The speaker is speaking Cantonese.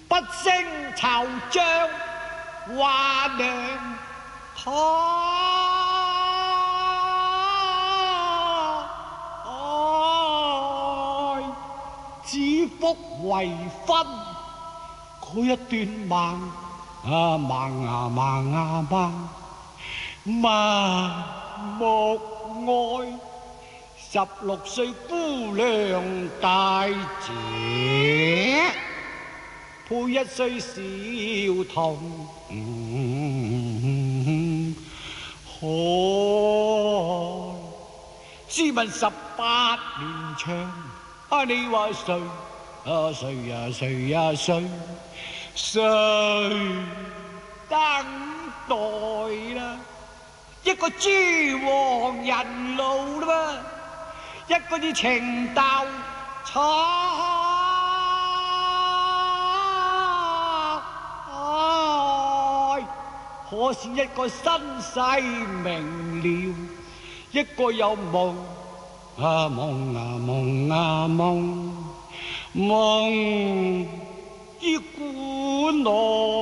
不勝惆悵話娘胎，指腹為婚，嗰一段盲目愛，16歲姑娘大姐，配1歲小童。試問18年長，你話誰等待啦？一個豬黃人路啦，一個啲情竇初開，可是一個身世明了，一個有夢夢於故內。